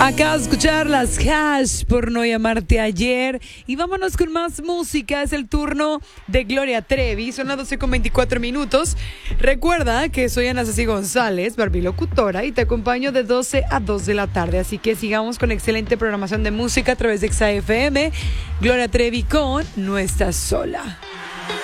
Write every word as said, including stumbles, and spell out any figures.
Acá a escuchar las Hash por no llamarte ayer. Y vámonos con más música. Es el turno de Gloria Trevi. Son las doce con veinticuatro minutos. Recuerda que soy Ana Ceci González, barbilocutora, y te acompaño de doce a dos de la tarde. Así que sigamos con excelente programación de música a través de Exa F M. Gloria Trevi con No Estás Sola.